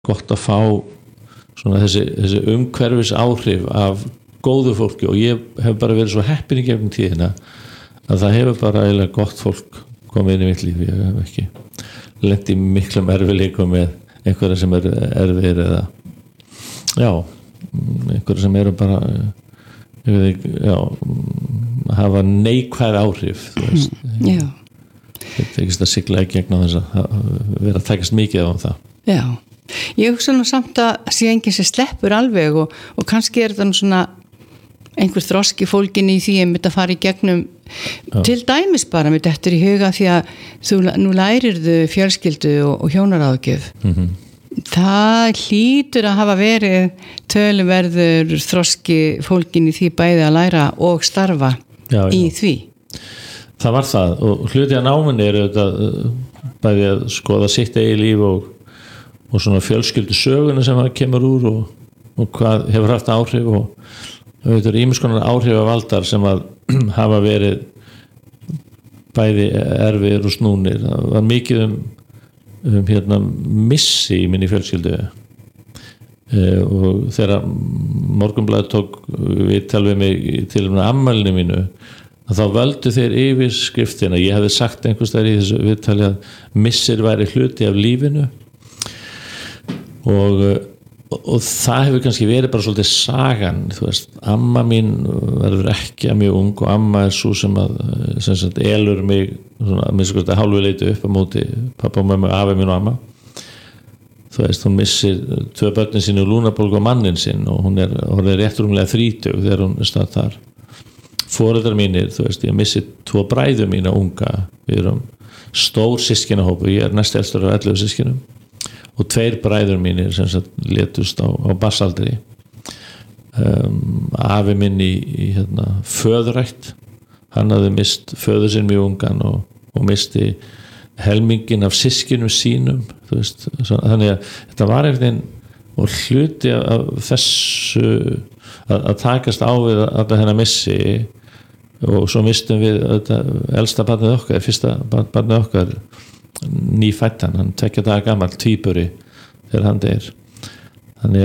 gott að fá svona þessi umhverfis áhrif af góðu fólki og ég hef bara verið svo heppin í gegnum tíðina að það hefur bara eiginlega gott fólk komið inn í mitt líf. Ég hef ekki lent í miklum erfiðleikum með einhverja sem erfiðir eða einhverja sem eru bara hafa neikvæð áhrif, þú veist. Já. Þetta ekki að sigla í gegnum þess að vera að takast mikið á það. Já. Ég hugsa nú samt að sé enginn sem sleppur alveg og kannski þetta nú svona einhver þroski fólkin í því að fara í gegnum til dæmis bara með þetta í huga því að nú lærirðu fjölskyldu og hjónaráðgjöf. Það hlýtur að hafa verið töluverður þroski fólkin í því bæði að læra og starfa í því. Það var það og hluti að náminni eru þetta bæði að skoða sitt eigi líf og svona fjölskyldu söguna sem það kemur úr og hvað hefur haft áhrif og þetta eru ýmiss konar áhrifavaldar sem að hafa verið bæði erfiðir og snúnir. Það var mikið missi í minni fjölskyldu og þegar Morgunblaðið tók viðtal við mig til afmælinu mínu þá völdu þeir yfirskriftina. Ég hefði sagt einhvers staðar í þessu viðtali að missir væri hluti af lífinu og það hefur kannski verið bara svolítið sagan, þú veist, amma mín verður ekki mjög ung og amma svo sem sagt elur mig svona að minnst að hálfu leiti upp á móti pappa og mömmu, afi mín og amma. Þú veist, hún missir 2 börnin sín og lúnabólgu og mannin sinn og hún er rétt rúmlega 30 þegar hún er stað þar. Foreldrar mínir, þú veist, ég missi 2 bræður mína unga, við erum stór systkinahópur, ég er næst elstur af 11 systkinum og 2 bræður mínir sem sagt létust á barsaldri. Afi minn í föðurækt, hann hafði mist föður sinn mjög ungan og misti helmingin af systkinum sínum, þú veist, þannig að þetta var einhvern og hluti af þessu að takast á við alla hennar missi og svo mistum við elsta barnið okkar, fyrsta barnið okkar nýfættan, hann 2 daga gamall tvíburi þegar hann deyr. Þannig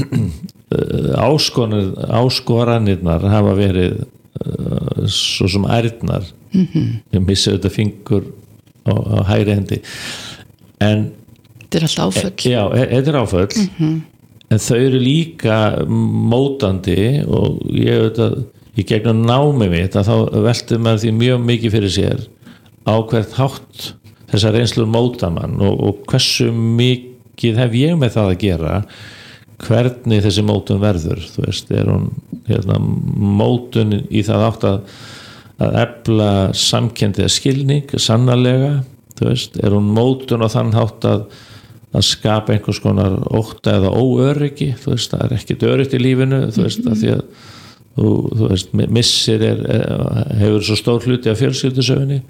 að áskoranirnar hafa verið svo sem ærnar. Ég missi auðvitað fingur á hægri hendi en þetta er alltaf áföll. Já, þetta er áföll en þau eru líka mótandi og ég auðvitað í gegnum námi mitt að þá velti maður því mjög mikið fyrir sér á hvert hátt þessar reynslur móta mann og hversu mikið hef ég með það að gera hvernig þessi mótun verður, þú veist, er hún mótun í það átt að efla samkenndi eða skilning, sannarlega, þú veist, er hún mótun á þann hátt að skapa einhvers konar ótta eða óöryggi, þú veist, það er ekkert öryggt í lífinu, þú veist, að því að þú veist, missir hefur svo stór hluti af fjölskyldusögunni.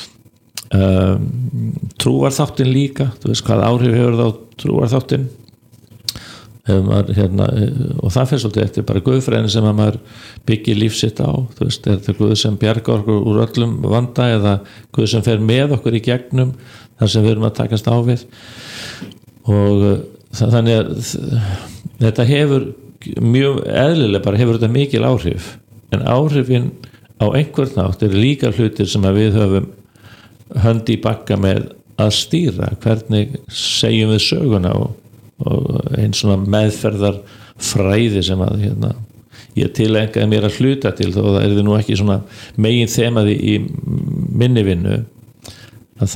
Trúarþáttin líka, þú veist, hvað áhrif hefur þá trúarþáttin og það fyrir svolítið eftir bara guðfræðin sem að maður byggir líf sitt á, þú veist, er þetta Guð sem bjargar okkur úr öllum vanda eða Guð sem fer með okkur í gegnum þar sem við erum að takast á við og þannig að þetta hefur mjög eðlilega bara hefur þetta mikil áhrif en áhrifin á einhvern nátt er líka hlutir sem að við höfum hönd í bakka með að stýra, hvernig segjum við söguna og einn svona meðferðar fræði sem að ég tilengaði mér að hluta til þó það er nú ekki svona megin þemaði í minni vinnu að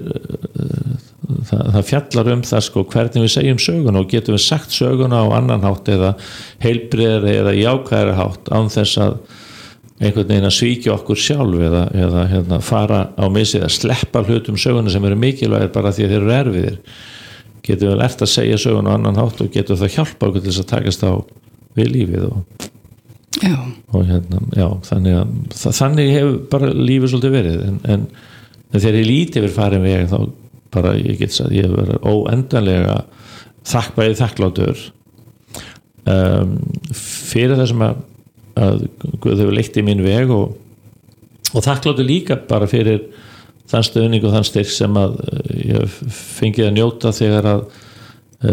það fjallar það sko hvernig við segjum söguna og getum við sagt söguna á annan hátt eða heilbrigðari eða jákvæðari hátt án þess að einhvern veginn að svíkja okkur sjálf eða fara á misið að sleppa hlutum söguna sem eru mikilvægir bara því að þeir eru erfiðir getum við lært að segja söguna á annan hátt og getum það hjálpa okkur til þess að takast á við lífið og þannig hefur bara lífið svolítið verið en þegar ég líti yfir farin veg þá bara ég get að ég hefur verið óendanlega þakklátur fyrir það sem að Guð hefur leitt í mín veg og þakklátur líka bara fyrir þann stöðning og þann styrk sem að ég fengið að njóta þegar að